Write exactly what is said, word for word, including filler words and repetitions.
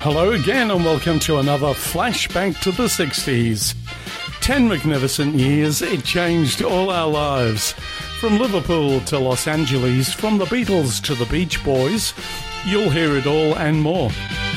Hello again and welcome to another flashback to the sixties. Ten magnificent years, it changed all our lives. From Liverpool to Los Angeles, from the Beatles to the Beach Boys, you'll hear it all and more.